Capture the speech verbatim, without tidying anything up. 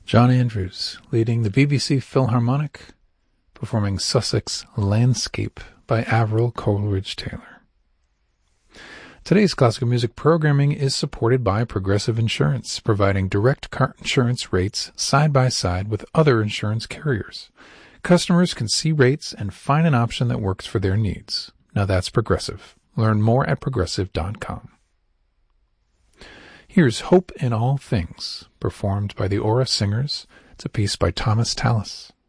John Andrews, leading the B B C Philharmonic, performing Sussex Landscape by Avril Coleridge-Taylor. Today's classical music programming is supported by Progressive Insurance, providing direct car insurance rates side by side with other insurance carriers. Customers can see rates and find an option that works for their needs. Now that's Progressive. Learn more at progressive dot com. Here's Hope in All Things, performed by the Aura Singers. It's a piece by Thomas Tallis.